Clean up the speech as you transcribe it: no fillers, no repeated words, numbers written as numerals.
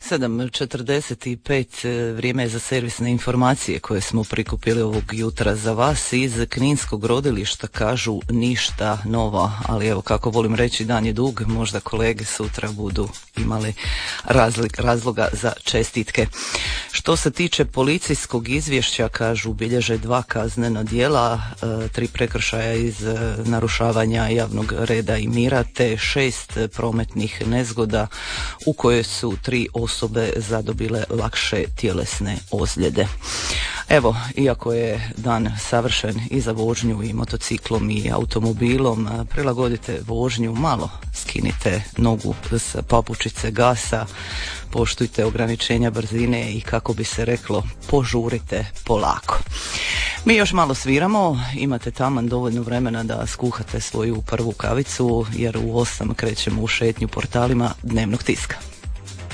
7:45, vrijeme je za servisne informacije koje smo prikupili ovog jutra za vas. Iz Kninskog rodilišta kažu ništa novo, ali evo kako volim reći, dan je dug, možda kolege sutra budu imali razloga za čestitke. Što se tiče policijskog izvješća, kažu bilježe 2 kaznena djela, 3 prekršaja iz narušavanja javnog reda i mira te 6 prometnih nezgoda u kojoj su 3 osobe zadobile lakše tjelesne ozljede. Evo, iako je dan savršen i za vožnju i motociklom i automobilom, prilagodite vožnju malo, skinite nogu s papučice gasa, poštujte ograničenja brzine i kako bi se reklo, požurite polako. Mi još malo sviramo, imate taman dovoljno vremena da skuhate svoju prvu kavicu jer u 8 krećemo u šetnju portalima dnevnog tiska.